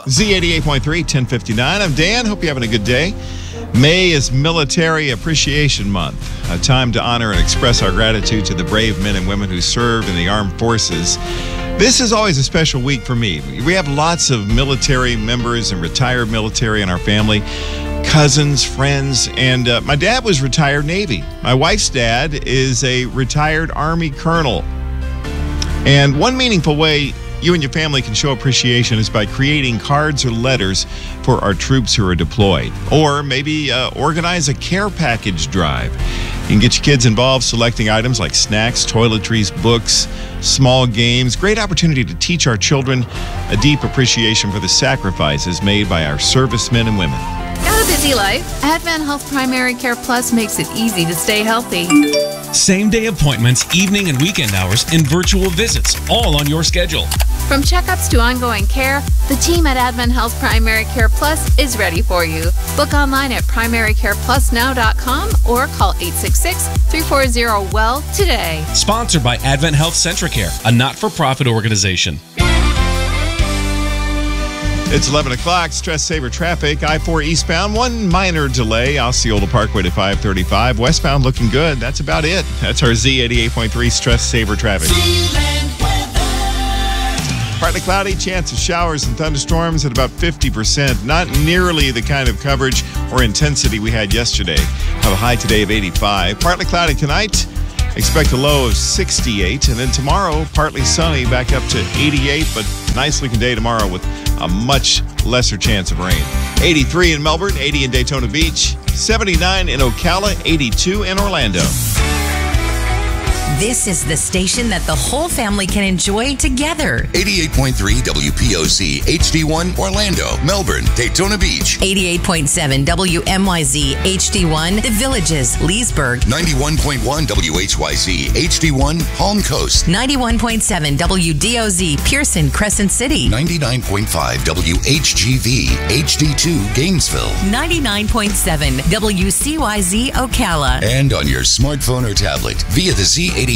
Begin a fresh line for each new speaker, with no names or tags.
Z88.3, 1059. I'm Dan. Hope you're having a good day. May is Military Appreciation Month, a time to honor and express our gratitude to the brave men and women who serve in the armed forces. This is always a special week for me. We have lots of military members and retired military in our family, cousins, friends, and my dad was retired Navy. My wife's dad is a retired Army colonel. And one meaningful way you and your family can show appreciation is by creating cards or letters for our troops who are deployed. Or maybe organize a care package drive. You can get your kids involved selecting items like snacks, toiletries, books, small games. Great opportunity to teach our children a deep appreciation for the sacrifices made by our servicemen and women.
Got a busy life? Advent Health Primary Care Plus makes it easy to stay healthy.
Same-day appointments, evening and weekend hours, and virtual visits, all on your schedule.
From checkups to ongoing care, the team at Advent Health Primary Care Plus is ready for you. Book online at primarycareplusnow.com or call 866-340-WELL today.
Sponsored by Advent Health Centricare, a not-for-profit organization.
It's 11 o'clock, Stress Saver traffic. I-4 eastbound, one minor delay. Osceola Parkway to 535. Westbound looking good. That's about it. That's our Z88.3 Stress Saver traffic. Partly cloudy, chance of showers and thunderstorms at about 50%. Not nearly the kind of coverage or intensity we had yesterday. Have a high today of 85. Partly cloudy tonight. Expect a low of 68. And then tomorrow, partly sunny, back up to 88. But nice looking day tomorrow with a much lesser chance of rain. 83 in Melbourne, 80 in Daytona Beach, 79 in Ocala, 82 in Orlando.
This is the station that the whole family can enjoy together.
88.3 WPOC HD1 Orlando, Melbourne, Daytona Beach.
88.7 WMYZ HD1 The Villages, Leesburg.
91.1 WHYZ HD1 Palm Coast.
91.7 WDOZ Pearson, Crescent City.
99.5 WHGV HD2 Gainesville.
99.7 WCYZ Ocala.
And on your smartphone or tablet via the Z88